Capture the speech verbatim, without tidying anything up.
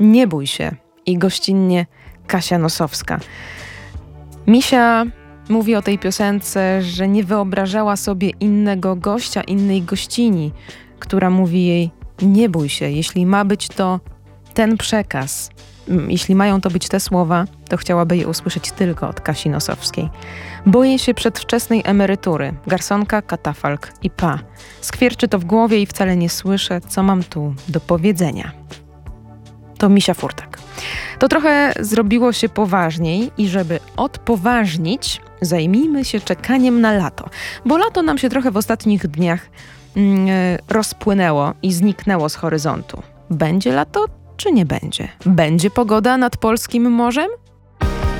Nie bój się i gościnnie Kasia Nosowska. Misia mówi o tej piosence, że nie wyobrażała sobie innego gościa, innej gościni, która mówi jej: nie bój się, jeśli ma być to ten przekaz, jeśli mają to być te słowa, to chciałaby je usłyszeć tylko od Kasi Nosowskiej. Boję się przedwczesnej emerytury, garsonka, katafalk i pa. Skwierczy to w głowie i wcale nie słyszę, co mam tu do powiedzenia. To Misia Furtak. To trochę zrobiło się poważniej i żeby odpoważnić, zajmijmy się czekaniem na lato. Bo lato nam się trochę w ostatnich dniach mm, rozpłynęło i zniknęło z horyzontu. Będzie lato, czy nie będzie? Będzie pogoda nad polskim morzem?